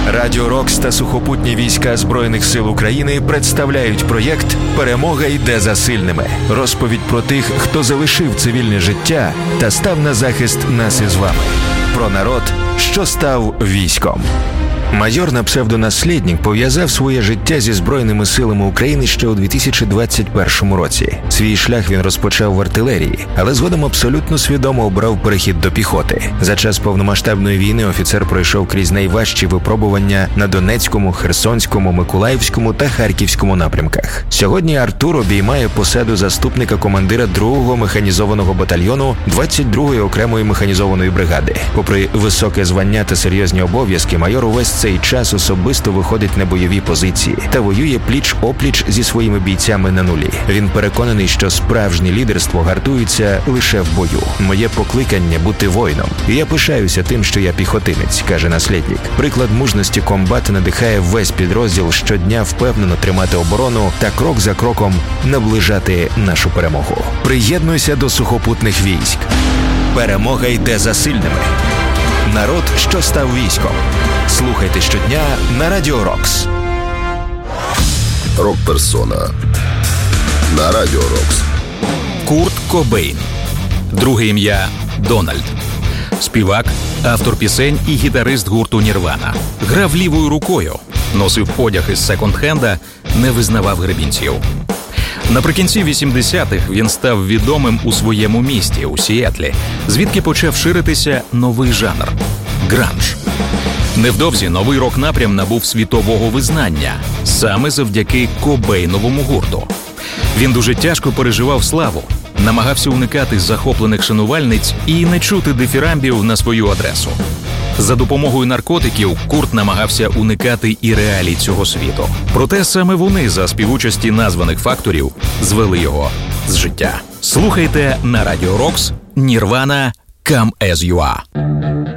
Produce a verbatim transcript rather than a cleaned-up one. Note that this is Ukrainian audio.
Радіо Рокс та сухопутні війська Збройних сил України представляють проєкт «Перемога йде за сильними». Розповідь про тих, хто залишив цивільне життя та став на захист нас із вами. Про народ, що став військом. Майор на псевдонаслідник пов'язав своє життя зі Збройними силами України ще у дві тисячі двадцять першому році. Свій шлях він розпочав в артилерії, але згодом абсолютно свідомо обрав перехід до піхоти. За час повномасштабної війни офіцер пройшов крізь найважчі випробування на Донецькому, Херсонському, Миколаївському та Харківському напрямках. Сьогодні Артур обіймає посаду заступника командира другого механізованого батальйону двадцять другої окремої механізованої бригади. Попри високе звання та серйозні обов'язки, майор увесь цей час особисто виходить на бойові позиції та воює пліч-опліч зі своїми бійцями на нулі. Він переконаний, що справжнє лідерство гартується лише в бою. Моє покликання – бути воїном. І я пишаюся тим, що я піхотинець, каже наслідник. Приклад мужності комбата надихає весь підрозділ щодня впевнено тримати оборону та крок за кроком наближати нашу перемогу. Приєднуйся до сухопутних військ. Перемога йде за сильними. Народ, що став військом. Слухайте щодня на Радіо Рокс. Рок-персона на Радіо Рокс. Курт Кобейн. Друге ім'я – Дональд. Співак, автор пісень і гітарист гурту Нірвана. Грав лівою рукою, носив одяг із секонд-хенда, не визнавав гребінців. Наприкінці вісімдесятих він став відомим у своєму місті, у Сіетлі, звідки почав ширитися новий жанр – гранж. Невдовзі новий рок-напрям набув світового визнання, саме завдяки Кобейновому гурту. Він дуже тяжко переживав славу, намагався уникати захоплених шанувальниць і не чути дифірамбів на свою адресу. За допомогою наркотиків Курт намагався уникати і реалій цього світу. Проте саме вони, за співучасті названих факторів, звели його з життя. Слухайте на Радіо Рокс «Нірвана. Come As You Are».